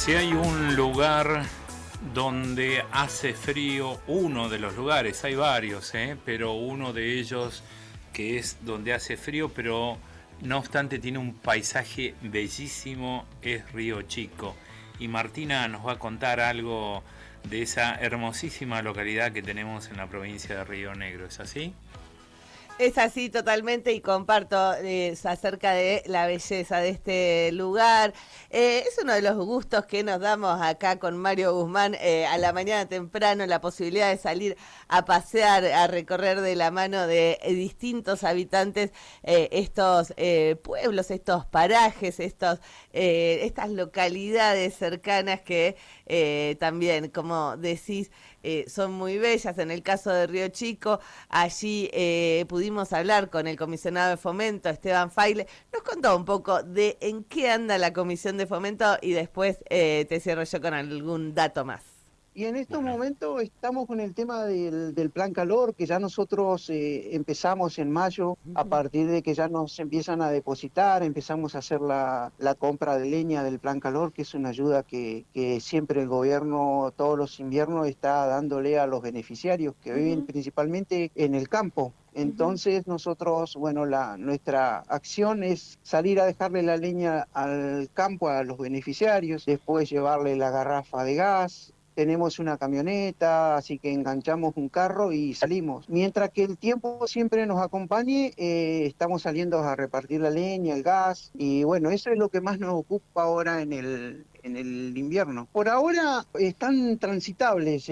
Si hay un lugar donde hace frío, uno de los lugares, hay varios, pero uno de ellos que es donde hace frío, pero no obstante tiene un paisaje bellísimo, es Río Chico. Y Martina nos va a contar algo de esa hermosísima localidad que tenemos en la provincia de Río Negro, ¿es así? Es así totalmente y comparto acerca de la belleza de este lugar. Es uno de los gustos que nos damos acá con Mario Guzmán a la mañana temprano, la posibilidad de salir a pasear, a recorrer de la mano de distintos habitantes estos pueblos, estos parajes, estas localidades cercanas que también, como decís, son muy bellas. En el caso de Río Chico, allí pudimos hablar con el comisionado de Fomento, Esteban Faile. Nos contó un poco de en qué anda la Comisión de Fomento y después te cierro yo con algún dato más. Y en estos Bueno, momentos estamos con el tema del plan calor, que ya nosotros empezamos en mayo, a partir de que ya nos empiezan a depositar, empezamos a hacer la compra de leña del plan calor, que es una ayuda que siempre el gobierno todos los inviernos está dándole a los beneficiarios que viven principalmente en el campo. Entonces nosotros, bueno, nuestra acción es salir a dejarle la leña al campo a los beneficiarios, después llevarle la garrafa de gas. Tenemos una camioneta, así que enganchamos un carro y salimos. Mientras que el tiempo siempre nos acompañe, estamos saliendo a repartir la leña, el gas, y bueno, eso es lo que más nos ocupa ahora en el invierno. Por ahora están transitables,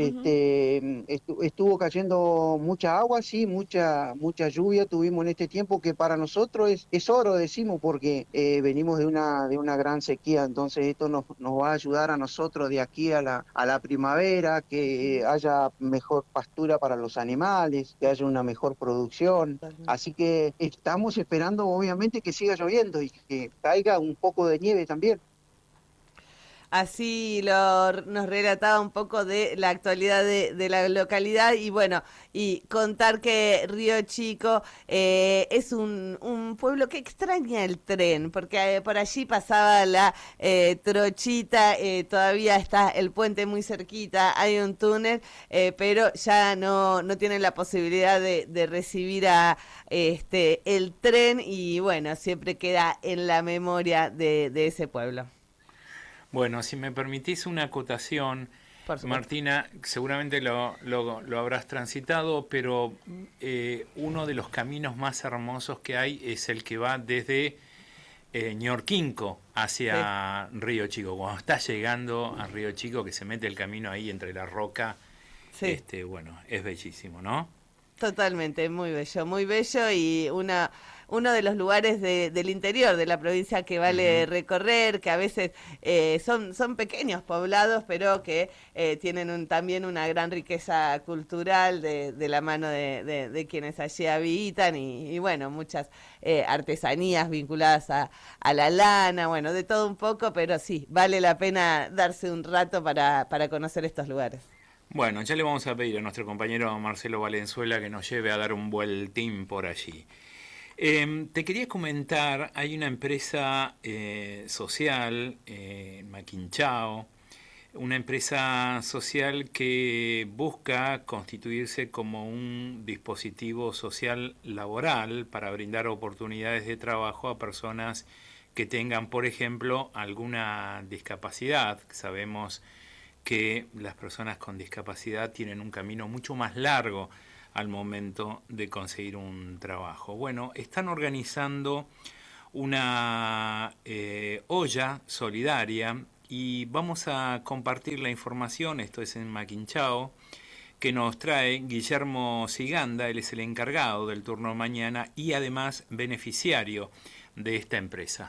estuvo cayendo mucha agua, sí, mucha lluvia tuvimos en este tiempo, que para nosotros es oro, decimos, porque venimos de una gran sequía. Entonces esto nos va a ayudar a nosotros de aquí a la primavera, que haya mejor pastura para los animales, que haya una mejor producción. Así que estamos esperando obviamente que siga lloviendo y que caiga un poco de nieve también. Así nos relataba un poco de la actualidad de la localidad y bueno, y contar que Río Chico es un pueblo que extraña el tren, porque por allí pasaba la trochita, todavía está el puente muy cerquita, hay un túnel, pero ya no tienen la posibilidad de recibir a el tren y bueno, siempre queda en la memoria de ese pueblo. bueno, si me permitís una acotación, Por supuesto. Martina, seguramente lo habrás transitado, pero uno de los caminos más hermosos que hay es el que va desde Ñorquinco Sí. hacia Río Chico. Cuando estás llegando a Río Chico, que se mete el camino ahí entre la roca, Sí. bueno, es bellísimo, ¿no? Totalmente, muy bello y uno de los lugares del interior de la provincia que vale Ujú. recorrer, que a veces son pequeños poblados, pero que tienen también una gran riqueza cultural de la mano de quienes allí habitan y bueno, muchas artesanías vinculadas a la lana, bueno, de todo un poco, pero sí, vale la pena darse un rato para conocer estos lugares. Bueno, ya le vamos a pedir a nuestro compañero Marcelo Valenzuela que nos lleve a dar un vueltín por allí. Te quería comentar, hay una empresa social en Maquinchao, una empresa social que busca constituirse como un dispositivo social laboral para brindar oportunidades de trabajo a personas que tengan, por ejemplo, alguna discapacidad. Sabemos que las personas con discapacidad tienen un camino mucho más largo al momento de conseguir un trabajo. Bueno, están organizando una olla solidaria y vamos a compartir la información, esto es en Maquinchao, que nos trae Guillermo Siganda, él es el encargado del turno mañana y además beneficiario de esta empresa.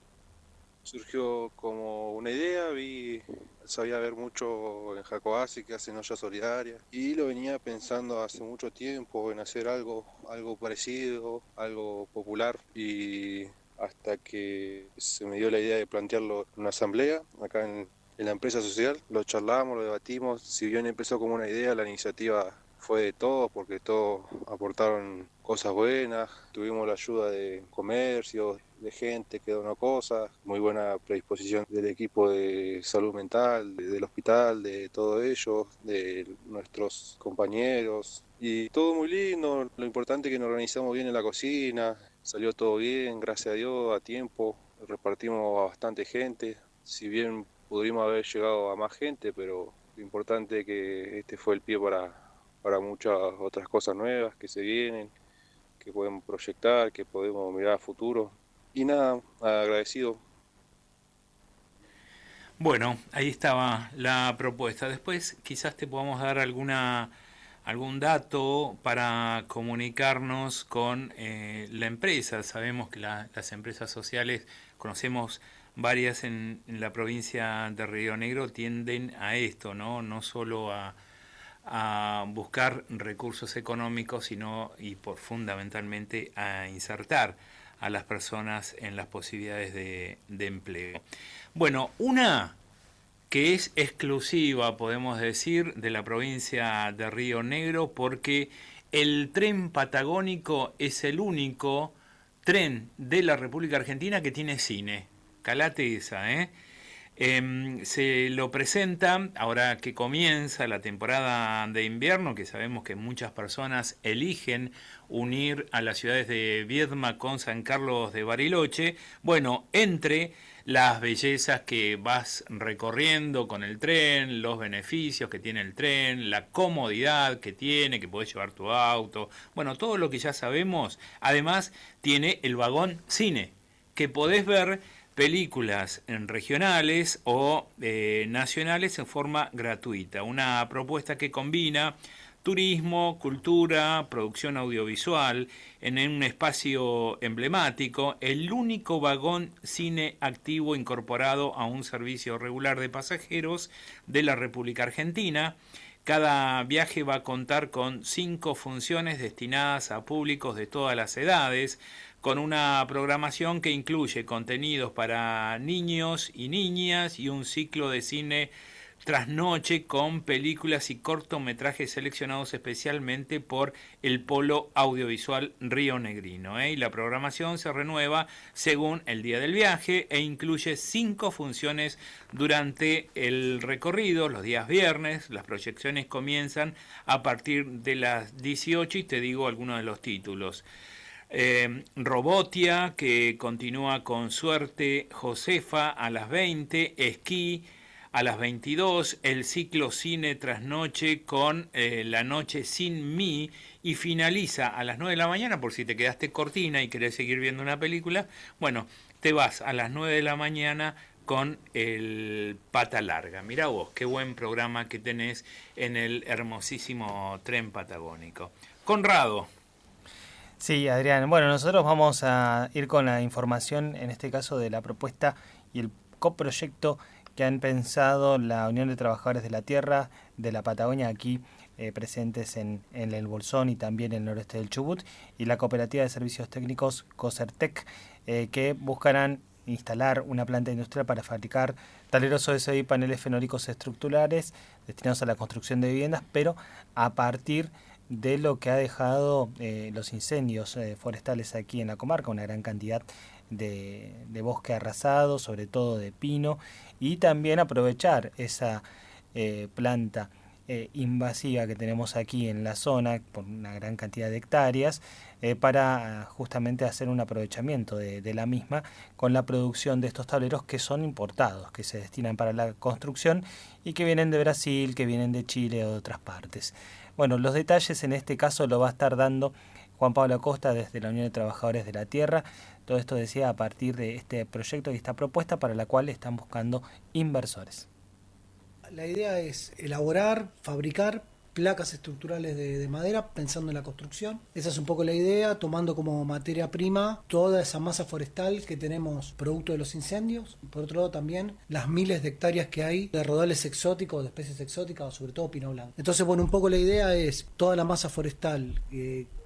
Surgió como una idea, sabía ver mucho en Jacoasi que hacen ollas solidarias y lo venía pensando hace mucho tiempo en hacer algo parecido, algo popular y hasta que se me dio la idea de plantearlo en una asamblea acá en la empresa social, lo charlamos, lo debatimos, si bien empezó como una idea, la iniciativa fue de todos porque todos aportaron cosas buenas, tuvimos la ayuda de comercios, de gente que donó cosas, muy buena predisposición del equipo de salud mental, del hospital, de todos ellos, de nuestros compañeros, y todo muy lindo. Lo importante es que nos organizamos bien en la cocina, salió todo bien, gracias a Dios, a tiempo, repartimos a bastante gente, si bien pudimos haber llegado a más gente, pero lo importante es que este fue el pie para muchas otras cosas nuevas que se vienen, que podemos proyectar, que podemos mirar a futuro. Y nada, agradecido. Bueno, ahí estaba la propuesta. Después quizás te podamos dar algún dato para comunicarnos con la empresa. Sabemos que las empresas sociales, conocemos varias en la provincia de Río Negro, tienden a esto, ¿no? No solo a buscar recursos económicos, sino fundamentalmente a insertar a las personas en las posibilidades de empleo. Bueno, una que es exclusiva, podemos decir, de la provincia de Río Negro, porque el tren patagónico es el único tren de la República Argentina que tiene cine. Calate esa, ¿eh? Se lo presenta ahora que comienza la temporada de invierno, que sabemos que muchas personas eligen unir a las ciudades de Viedma con San Carlos de Bariloche. Bueno, entre las bellezas que vas recorriendo con el tren, los beneficios que tiene el tren, la comodidad que tiene, que podés llevar tu auto, bueno, todo lo que ya sabemos. Además tiene el vagón cine, que podés ver películas regionales o nacionales en forma gratuita. Una propuesta que combina turismo, cultura, producción audiovisual en un espacio emblemático, el único vagón cine activo incorporado a un servicio regular de pasajeros de la República Argentina. Cada viaje va a contar con 5 funciones destinadas a públicos de todas las edades, con una programación que incluye contenidos para niños y niñas y un ciclo de cine trasnoche con películas y cortometrajes seleccionados especialmente por el Polo Audiovisual rionegrino. Y la programación se renueva según el día del viaje e incluye 5 funciones durante el recorrido, los días viernes. Las proyecciones comienzan a partir de las 18 y te digo algunos de los títulos. Robotia, que continúa con Suerte Josefa a las 20, Esquí a las 22, el ciclo Cine Trasnoche con La Noche Sin Mí, y finaliza a las 9 de la mañana, por si te quedaste cortina y querés seguir viendo una película, bueno, te vas a las 9 de la mañana con el Pata Larga. Mirá vos, qué buen programa que tenés en el hermosísimo tren patagónico. Conrado. Sí, Adrián. Bueno, nosotros vamos a ir con la información, en este caso de la propuesta y el coproyecto que han pensado la Unión de Trabajadores de la Tierra de la Patagonia, aquí presentes en el Bolsón y también en el noroeste del Chubut, y la Cooperativa de Servicios Técnicos Cocertec, que buscarán instalar una planta industrial para fabricar taleros OSB y paneles fenólicos estructurales destinados a la construcción de viviendas, pero a partir de lo que ha dejado los incendios forestales aquí en la comarca, una gran cantidad de bosque arrasado, sobre todo de pino, y también aprovechar esa planta invasiva que tenemos aquí en la zona, por una gran cantidad de hectáreas, para justamente hacer un aprovechamiento de la misma con la producción de estos tableros que son importados, que se destinan para la construcción y que vienen de Brasil, que vienen de Chile o de otras partes. Bueno, los detalles en este caso lo va a estar dando Juan Pablo Acosta desde la Unión de Trabajadores de la Tierra. Todo esto decía a partir de este proyecto y esta propuesta para la cual están buscando inversores. La idea es elaborar, fabricar placas estructurales de madera pensando en la construcción. Esa es un poco la idea, tomando como materia prima toda esa masa forestal que tenemos producto de los incendios. Por otro lado también las miles de hectáreas que hay de rodales exóticos, de especies exóticas, sobre todo pino blanco. Entonces, bueno, un poco la idea es toda la masa forestal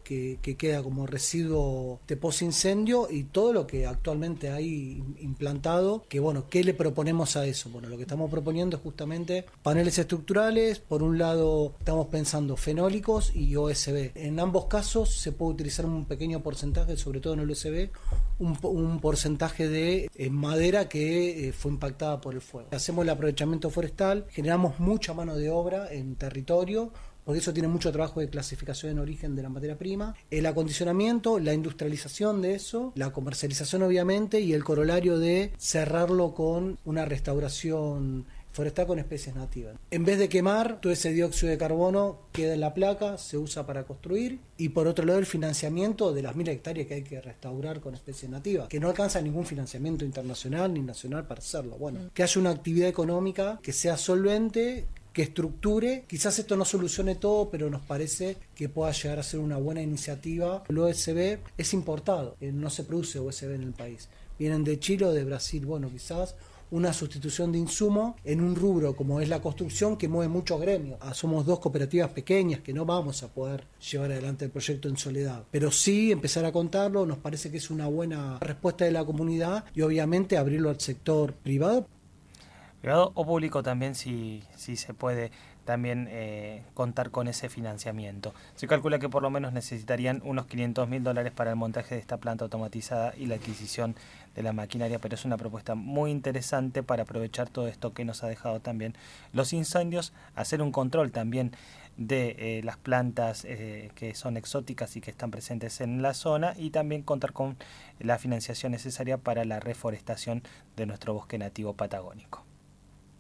que queda como residuo de posincendio y todo lo que actualmente hay implantado, que bueno, ¿qué le proponemos a eso? Bueno, lo que estamos proponiendo es justamente paneles estructurales. Por un lado estamos pensando fenólicos y OSB. En ambos casos se puede utilizar un pequeño porcentaje, sobre todo en el OSB, un porcentaje de madera que fue impactada por el fuego. Hacemos el aprovechamiento forestal, generamos mucha mano de obra en territorio, por eso tiene mucho trabajo de clasificación en origen de la materia prima, el acondicionamiento, la industrialización de eso, la comercialización obviamente, y el corolario de cerrarlo con una restauración forestal con especies nativas. En vez de quemar, todo ese dióxido de carbono queda en la placa, se usa para construir, y por otro lado el financiamiento de las 1000 hectáreas que hay que restaurar con especies nativas, que no alcanza ningún financiamiento internacional ni nacional para hacerlo. Bueno, que haya una actividad económica que sea solvente, que estructure. Quizás esto no solucione todo, pero nos parece que pueda llegar a ser una buena iniciativa. El OSB es importado, no se produce OSB en el país. Vienen de Chile o de Brasil. Bueno, quizás una sustitución de insumo en un rubro como es la construcción, que mueve muchos gremios. Somos 2 cooperativas pequeñas que no vamos a poder llevar adelante el proyecto en soledad, pero sí empezar a contarlo. Nos parece que es una buena respuesta de la comunidad y obviamente abrirlo al sector privado o público también, si se puede también contar con ese financiamiento. Se calcula que por lo menos necesitarían unos $500.000 para el montaje de esta planta automatizada y la adquisición de la maquinaria, pero es una propuesta muy interesante para aprovechar todo esto que nos ha dejado también los incendios, hacer un control también de las plantas que son exóticas y que están presentes en la zona, y también contar con la financiación necesaria para la reforestación de nuestro bosque nativo patagónico.